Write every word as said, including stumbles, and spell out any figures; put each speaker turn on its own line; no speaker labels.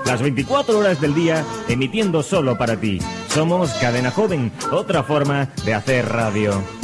las veinticuatro horas del día, emitiendo solo para ti. Somos Cadena Joven, otra forma de hacer radio.